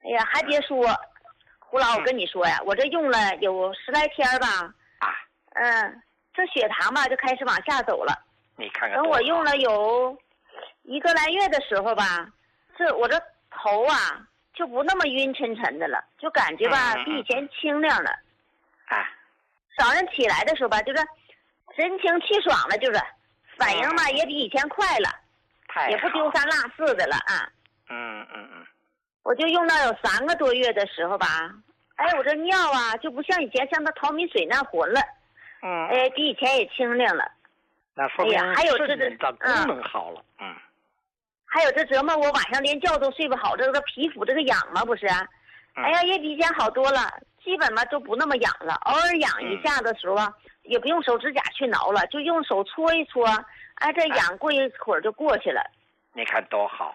哎呀，还别说，胡老，我跟你说呀，我这用了有10来天吧。这血糖吧就开始往下走了。 你看看。 等我用了有1个来月的时候吧，我这头啊就不那么晕沉沉的了，就感觉吧比以前清亮了。早上起来的时候吧，就是神清气爽了，就是反应嘛也比以前快了，也不丢三落四的了啊。我就用到有3个多月的时候吧，哎，我这尿啊就不像以前像那淘米水那浑了，比以前也清亮了。 那说明还有这个功能好了。 还有这折磨我晚上连觉都睡不好，这个皮肤这个痒嘛不是？哎呀，也比以前好多了，基本嘛就不那么痒了，偶尔痒一下的时候啊，也不用手指甲去挠了，就用手搓一搓，哎，这痒过一会儿就过去了。 你看多好。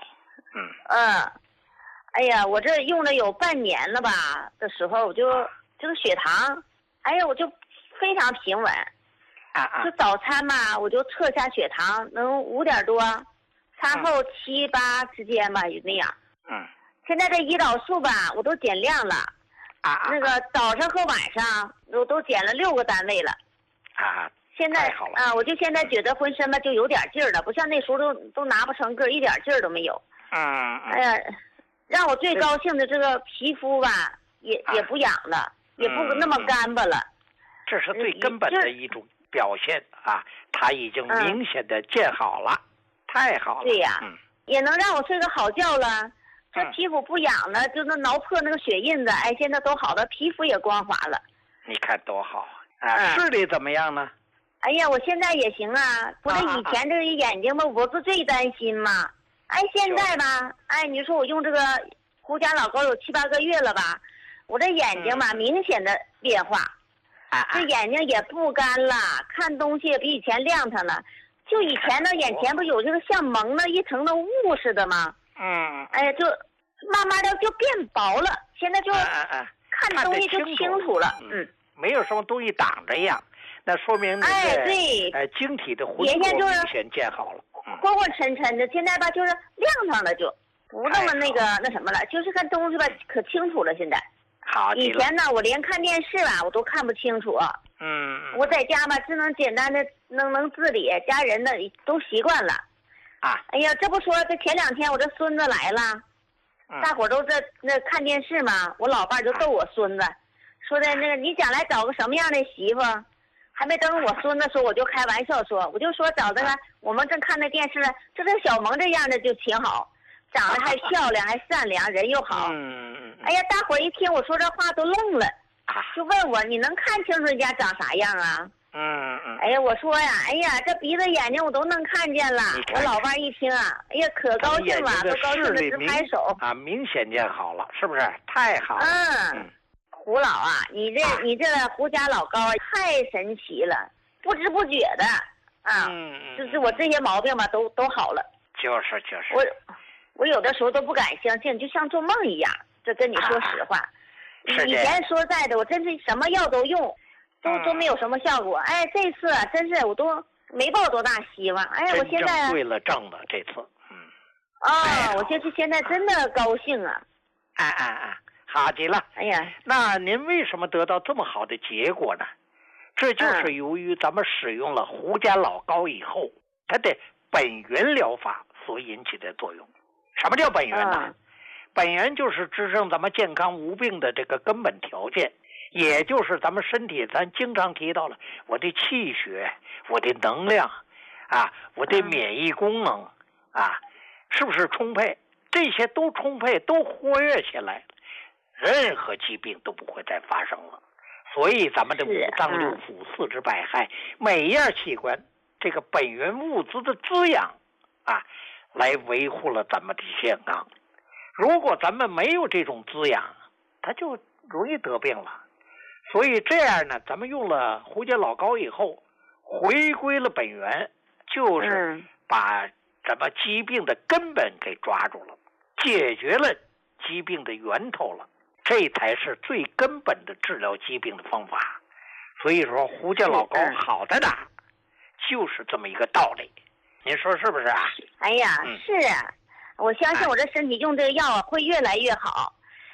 哎呀，我这用了有半年了吧的时候，我就这个血糖，哎呀，我就非常平稳。就早餐嘛，我就测下血糖能5点多，餐后7、8之间吧，有那样。现在这胰岛素吧，我都减量了。那个早上和晚上我都减了6个单位了。现在我就现在觉得浑身吧就有点劲儿了，不像那时候都拿不成个，一点劲儿都没有。哎呀，让我最高兴的这个皮肤吧，也不痒了，也不那么干巴了。 这是最根本的一种表现啊，它已经明显的见好了，太好了。 对呀，也能让我睡个好觉了。这皮肤不痒了，就能挠破那个血印子，哎，现在都好了，皮肤也光滑了。 你看多好视力怎么样呢？ 哎呀，我现在也行啊，不是以前这个眼睛吧，我是最担心嘛。哎，现在吧，哎，你说我用这个胡家老膏有7、8个月了吧，我这眼睛吧明显的变化，这眼睛也不干了，看东西也比以前亮堂了。就以前呢，眼前不有这个像蒙了一层的雾似的吗？哎呀，就慢慢的就变薄了，现在就看东西就清楚了。 没有什么东西挡着呀，那说明对，晶体的浑浊明显见好了， 昏昏沉沉的，现在吧就是亮堂了，就不那么那什么了，就是看东西吧可清楚了。现在好， 以前呢我连看电视吧我都看不清楚。我在家吧只能简单的能自理，家人呢都习惯了。哎呀，这不说这前2天我这孙子来了，大伙都在那看电视嘛，我老伴就逗我孙子，说的那个你将来找个什么样的媳妇？还没等我孙子说，我就开玩笑说，我就说找这个我们正看那电视，这个小萌这样的就挺好，长得还漂亮，还善良，人又好。哎呀，大伙一听我说这话都愣了，就问我你能看清楚人家长啥样啊？哎呀，我说呀，哎呀，这鼻子眼睛我都能看见了。我老伴一听啊，哎呀，可高兴了，都高兴的直拍手。 明显见好了，是不是？太好了。 胡老啊，你这胡家老膏太神奇了，不知不觉的就是我这些毛病吧都好了。 就是我有的时候都不敢相信，就像做梦一样。这跟你说实话，以前说实在的，我真是什么药都用，都没有什么效果。哎，这次真是我都没抱多大希望。哎，我现在对了正了这次。 我就是现在真的高兴啊。 好极了。 哎呀， 那您为什么得到这么好的结果呢？这就是由于咱们使用了胡家老膏以后，它的本源疗法所引起的作用。什么叫本源呢？本源就是支撑咱们健康无病的这个根本条件，也就是咱们身体，咱经常提到了我的气血，我的能量我的免疫功能是不是充沛？这些都充沛，都活跃起来，任何疾病都不会再发生了。所以咱们的五脏六腑、四肢百骸，每一样器官，这个本源物质的滋养来维护了咱们的健康。如果咱们没有这种滋养，它就容易得病了。所以这样呢，咱们用了胡家老膏以后，回归了本源，就是把咱们疾病的根本给抓住了，解决了疾病的源头了，这才是最根本的治疗疾病的方法。所以说胡家老膏好在哪，就是这么一个道理。您说是不是啊？ 哎呀，是啊，我相信我这身体用这个药会越来越好。